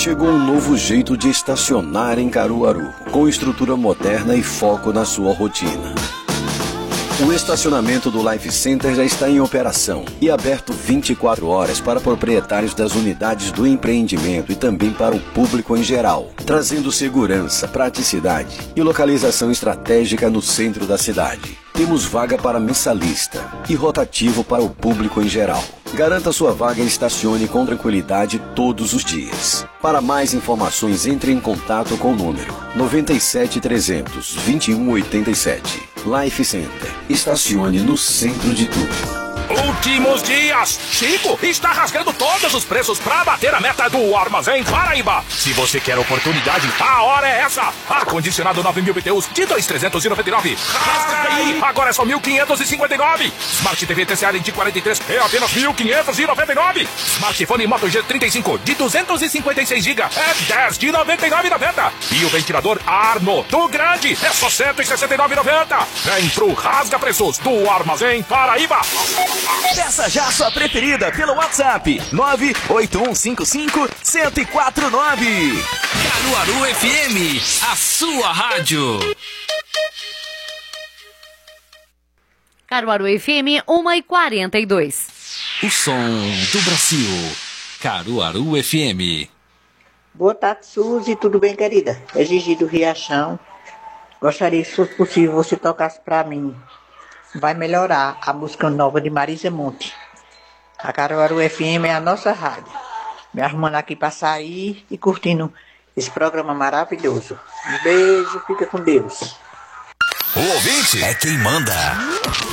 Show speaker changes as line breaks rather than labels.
Chegou um novo jeito de estacionar em Caruaru, com estrutura moderna e foco na sua rotina. O estacionamento do Life Center já está em operação e aberto 24 horas para proprietários das unidades do empreendimento e também para o público em geral, trazendo segurança, praticidade e localização estratégica no centro da cidade. Temos vaga para mensalista e rotativo para o público em geral. Garanta sua vaga e estacione com tranquilidade todos os dias. Para mais informações, entre em contato com o número 97 300 2187. Life Center. Estacione no centro de tudo.
Últimos dias! Chico está rasgando todos os preços para bater a meta do Armazém Paraíba. Se você quer oportunidade, a hora é essa. Ar-condicionado 9.000 BTUs de 2.399. Rasga aí! Agora é só 1.559. Smart TV TCA de 43 é apenas 1.599. Smartphone Moto G35 de 256 GB é 10 de 99,90. E o ventilador Arno do Grande é só 169,90. Vem pro Rasga Preços do Armazém Paraíba.
Peça já a sua preferida pelo WhatsApp 98155-1049.
Caruaru FM, a sua rádio.
Caruaru FM 1h42.
O som do Brasil. Caruaru FM.
Boa tarde, Suzy. Tudo bem, querida? É Gigi do Riachão. Gostaria, se fosse possível, você tocasse pra mim. Vai melhorar a música nova de Marisa Monte. A Caruaru FM é a nossa rádio. Me arrumando aqui para sair e curtindo esse programa maravilhoso. Um beijo, fica com Deus.
O ouvinte é quem manda.